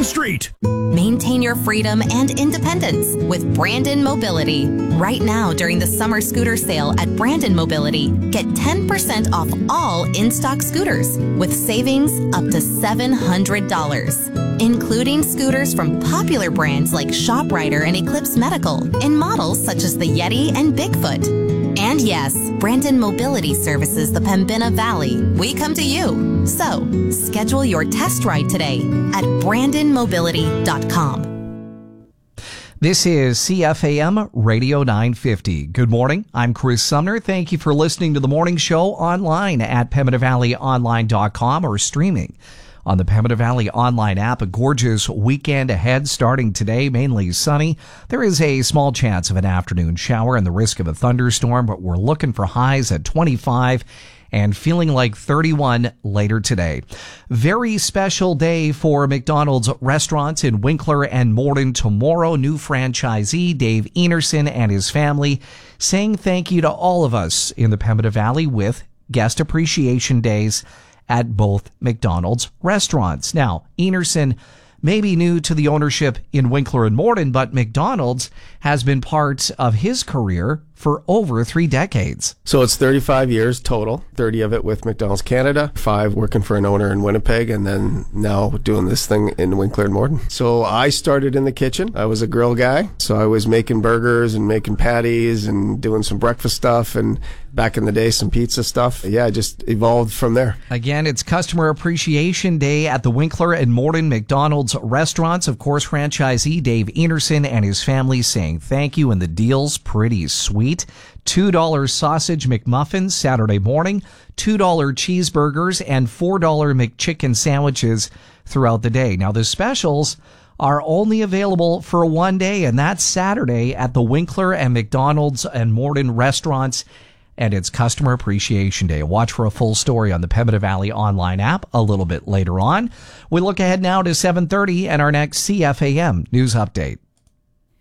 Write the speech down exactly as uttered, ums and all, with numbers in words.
street. Maintain your freedom and independence with Brandon Mobility. Right now, during the summer scooter sale at Brandon Mobility, get ten percent off all in-stock scooters with savings up to seven hundred dollars, including scooters from popular brands like ShopRider and Eclipse Medical in models such as the Yeti and Bigfoot. And yes, Brandon Mobility services the Pembina Valley. We come to you. So, schedule your test ride today at brandon mobility dot com. This is C F A M Radio nine fifty. Good morning. I'm Chris Sumner. Thank you for listening to the morning show online at pembina valley online dot com or streaming on the Pembina Valley Online app. A gorgeous weekend ahead starting today, mainly sunny. There is a small chance of an afternoon shower and the risk of a thunderstorm, but we're looking for highs at twenty-five and feeling like thirty-one later today. Very special day for McDonald's restaurants in Winkler and Morden tomorrow. New franchisee Dave Enerson and his family saying thank you to all of us in the Pembina Valley with guest appreciation days at both McDonald's restaurants. Now, Enerson may be new to the ownership in Winkler and Morden, but McDonald's has been part of his career for over three decades. So it's thirty-five years total, thirty of it with McDonald's Canada, five working for an owner in Winnipeg, and then now doing this thing in Winkler and Morden. So I started in the kitchen. I was a grill guy, so I was making burgers and making patties and doing some breakfast stuff, and back in the day, some pizza stuff. Yeah, I just evolved from there. Again, it's Customer Appreciation Day at the Winkler and Morden McDonald's restaurants. Of course, franchisee Dave Enerson and his family saying thank you, and the deal's pretty sweet. two dollars sausage McMuffins Saturday morning, two dollars cheeseburgers, and four dollars McChicken sandwiches throughout the day. Now, the specials are only available for one day, and that's Saturday at the Winkler and McDonald's and Morden restaurants, and it's Customer Appreciation Day. Watch for a full story on the Pembina Valley Online app a little bit later on. We look ahead now to seven thirty and our next C F A M News Update.